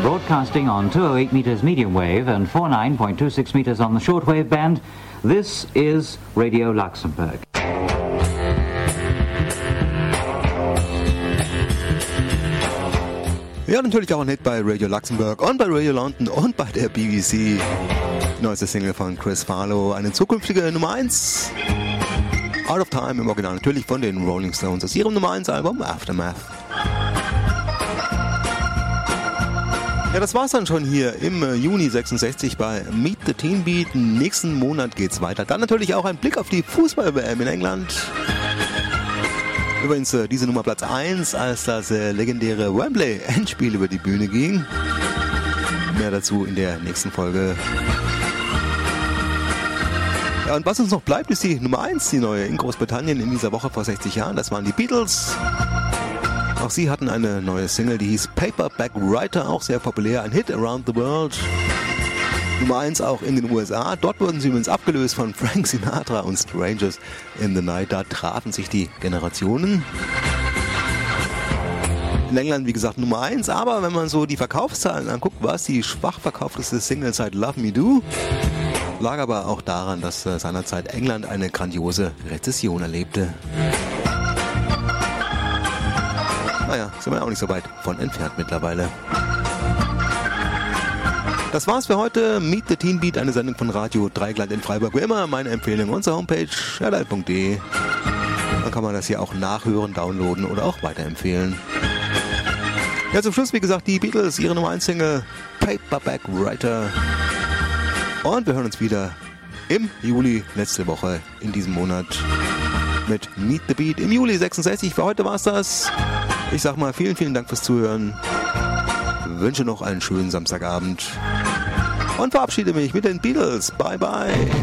broadcasting on 208 meters medium wave and 49.26 meters on the shortwave band. This is Radio Luxembourg. Ja, natürlich auch ein Hit bei Radio Luxembourg und bei Radio London und bei der BBC. Neueste Single von Chris Farlow, eine zukünftige Nummer 1. Out of Time im Original, natürlich von den Rolling Stones, aus ihrem Nummer 1 Album Aftermath. Ja, das war's dann schon hier im Juni 66 bei Meet the Teen Beat. Nächsten Monat geht's weiter. Dann natürlich auch ein Blick auf die Fußball-WM in England. Übrigens diese Nummer Platz 1, als das legendäre Wembley-Endspiel über die Bühne ging. Mehr dazu in der nächsten Folge. Ja, und was uns noch bleibt, ist die Nummer 1, die neue in Großbritannien in dieser Woche vor 60 Jahren. Das waren die Beatles. Auch sie hatten eine neue Single, die hieß Paperback Writer, auch sehr populär, ein Hit around the world. Nummer 1 auch in den USA. Dort wurden sie übrigens abgelöst von Frank Sinatra und Strangers in the Night. Da trafen sich die Generationen. In England, wie gesagt, Nummer 1. Aber wenn man so die Verkaufszahlen anguckt, war es die schwach verkaufteste Single seit Love Me Do. Lag aber auch daran, dass seinerzeit England eine grandiose Rezession erlebte. Naja, sind wir auch nicht so weit von entfernt mittlerweile. Das war's für heute. Meet the Teen Beat, eine Sendung von Radio Dreieckland in Freiburg. Wie immer meine Empfehlung, unsere Homepage rdi.de. Dann kann man das hier auch nachhören, downloaden oder auch weiterempfehlen. Ja, zum Schluss, wie gesagt, die Beatles, ihre Nummer 1 Single Paperback Writer. Und wir hören uns wieder im Juli, letzte Woche in diesem Monat mit Meet the Beat im Juli 66. Für heute war's das. Ich sag mal vielen, vielen Dank fürs Zuhören. Wünsche noch einen schönen Samstagabend und verabschiede mich mit den Beatles. Bye, bye.